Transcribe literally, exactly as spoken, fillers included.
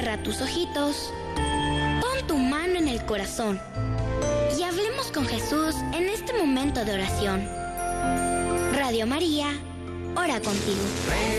Cierra tus ojitos, pon tu mano en el corazón y hablemos con Jesús en este momento de oración. Radio María, ora contigo.